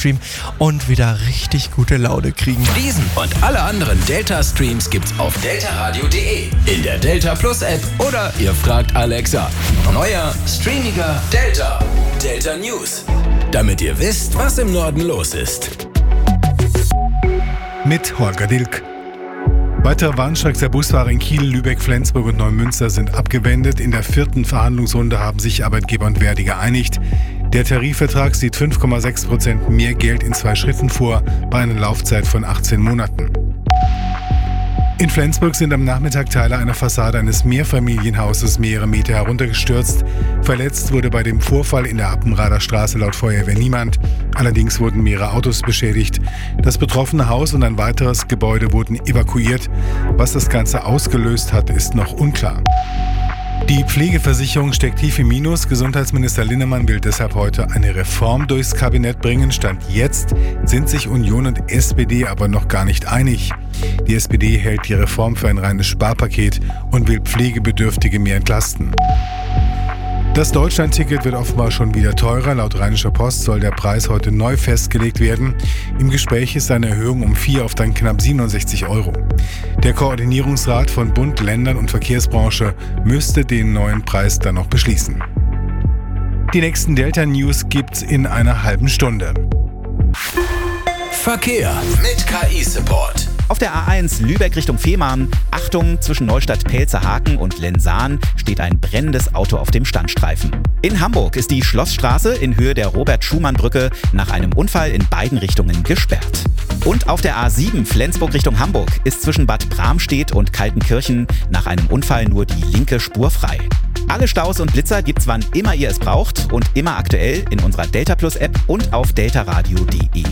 Stream und wieder richtig gute Laune kriegen. Diesen und alle anderen Delta-Streams gibt's auf deltaradio.de, in der Delta Plus App oder ihr fragt Alexa. Neuer, streamiger Delta. Delta News. Damit ihr wisst, was im Norden los ist. Mit Holger Dilk. Weitere Warnstreiks der Busfahrer in Kiel, Lübeck, Flensburg und Neumünster sind abgewendet. In der 4. Verhandlungsrunde haben sich Arbeitgeber und Verdi geeinigt. Der Tarifvertrag sieht 5,6% mehr Geld in 2 Schritten vor, bei einer Laufzeit von 18 Monaten. In Flensburg sind am Nachmittag Teile einer Fassade eines Mehrfamilienhauses mehrere Meter heruntergestürzt. Verletzt wurde bei dem Vorfall in der Appenrader Straße laut Feuerwehr niemand. Allerdings wurden mehrere Autos beschädigt. Das betroffene Haus und ein weiteres Gebäude wurden evakuiert. Was das Ganze ausgelöst hat, ist noch unklar. Die Pflegeversicherung steckt tief im Minus. Gesundheitsminister Linnemann will deshalb heute eine Reform durchs Kabinett bringen. Stand jetzt sind sich Union und SPD aber noch gar nicht einig. Die SPD hält die Reform für ein reines Sparpaket und will Pflegebedürftige mehr entlasten. Das Deutschland-Ticket wird offenbar schon wieder teurer. Laut Rheinischer Post soll der Preis heute neu festgelegt werden. Im Gespräch ist eine Erhöhung um 4 auf dann knapp 67 €. Der Koordinierungsrat von Bund, Ländern und Verkehrsbranche müsste den neuen Preis dann noch beschließen. Die nächsten Delta-News gibt's in einer halben Stunde. Verkehr mit KI-Support. Auf der A1 Lübeck Richtung Fehmarn. Achtung, zwischen Neustadt-Pelzerhaken und Lensahn steht ein brennendes Auto auf dem Standstreifen. In Hamburg ist die Schlossstraße in Höhe der Robert-Schumann-Brücke nach einem Unfall in beiden Richtungen gesperrt. Und auf der A7 Flensburg Richtung Hamburg ist zwischen Bad Bramstedt und Kaltenkirchen nach einem Unfall nur die linke Spur frei. Alle Staus und Blitzer gibt's wann immer ihr es braucht und immer aktuell in unserer Delta Plus App und auf deltaradio.de.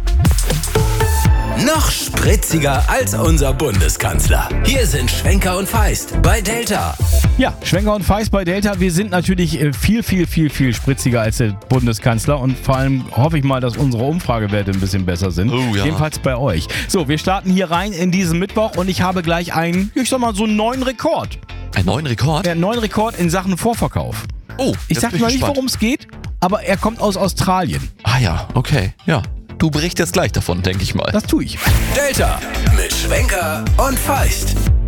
Noch spritziger als unser Bundeskanzler. Hier sind Schwenker und Feist bei Delta. Ja, Schwenker und Feist bei Delta. Wir sind natürlich viel spritziger als der Bundeskanzler und vor allem hoffe ich mal, dass unsere Umfragewerte ein bisschen besser sind. Oh, ja. Jedenfalls bei euch. So, wir starten hier rein in diesen Mittwoch und ich habe gleich einen, ich sag mal so einen neuen Rekord. Einen neuen Rekord? Ja, einen neuen Rekord in Sachen Vorverkauf. Oh, ich sag mal nicht, worum es geht, aber er kommt aus Australien. Ah ja, okay, ja. Du berichtest gleich davon, denke ich mal. Das tue ich. Delta mit Schwenker und Feist.